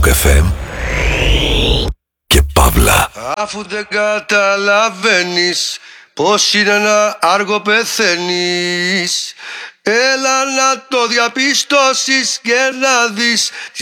FM και Παύλα. Αφού δεν καταλαβαίνεις πως είναι να άργο πεθαίνεις, έλα να το διαπιστώσεις και να δεις